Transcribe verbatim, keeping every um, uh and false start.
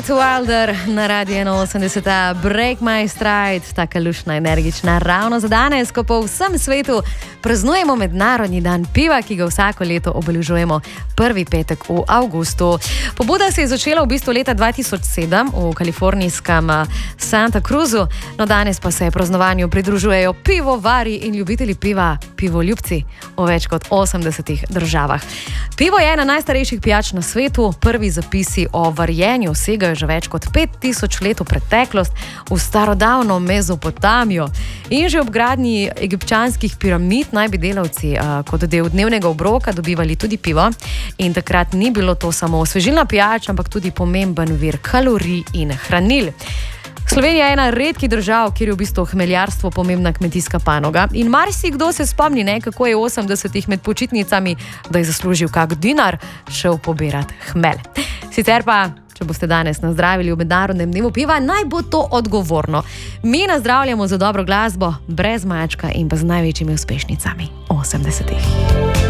Get Wilder na Radio ena osemdeset, Break My Stride, taka lušna, energična, ravno za danes, ko po vsem svetu praznujemo mednarodni dan piva, ki ga vsako leto obeležujemo prvi petek v avgustu. Pobuda se je začela v bistvu leta dva tisoč sedem v kalifornijskem Santa Cruzu, no danes pa se praznovanju pridružujejo pivovari in ljubitelji piva, pivoljubci v več kot osemdesetih državah. Pivo je ena najstarejših pijač na svetu, prvi zapisi o varjenju segajo že več kot pet tisoč let v preteklost, v starodavno Mezopotamijo. In že ob gradnji egipčanskih piramid naj bi delavci a, kot del dnevnega obroka dobivali tudi pivo. In takrat ni bilo to samo osvežilna pijača, ampak tudi pomemben vir kalorij in hranil. Slovenija je ena redkih držav, kjer je v bistvu hmeljarstvo pomembna kmetijska panoga. In marsikdo se spomni, ne, kako je v osemdesetih med počitnicami, da je zaslužil kak dinar, šel pobirat hmelj. Sicer pa, če boste danes nazdravili v mednarodnem dnevu piva, naj bo to odgovorno. Mi nazdravljamo za dobro glasbo, brez mačka in pa z največjimi uspešnicami osemdesetih.